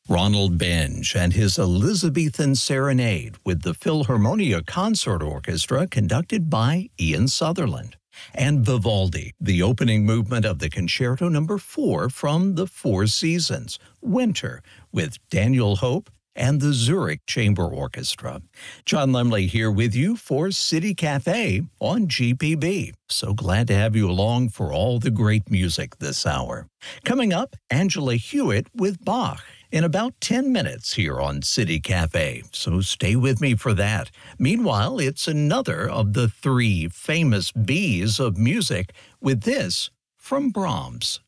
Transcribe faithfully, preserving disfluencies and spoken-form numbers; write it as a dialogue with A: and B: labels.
A: Ronald Benge and his Elizabethan Serenade with the Philharmonia Consort Orchestra conducted by Ian Sutherland. And Vivaldi, the opening movement of the Concerto Number four from the Four Seasons, Winter, with Daniel Hope and the Zurich Chamber Orchestra. John Lemley here with you for City Cafe on G P B. So glad to have you along for all the great music this hour. Coming up, Angela Hewitt with Bach in about ten minutes here on City Cafe, so stay with me for that. Meanwhile, it's another of the three famous B's of music with this from Brahms.